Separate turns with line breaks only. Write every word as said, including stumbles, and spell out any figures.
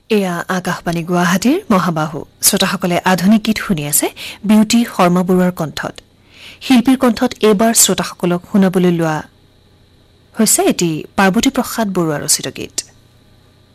এয়া আকাশবাণী গুৱাহাটীৰ মহাবাহু শ্ৰোতাসকলে আধুনিক গীত শুনি আছে বিউটি শৰ্মা বৰুৱাৰ কণ্ঠত শিল্পীৰ কণ্ঠত এইবাৰ শ্ৰোতাসকলক শুনাবলৈ লোৱা হৈছে এটি পাৰ্বতী প্ৰসাদ বৰুৱা ৰচিত গীত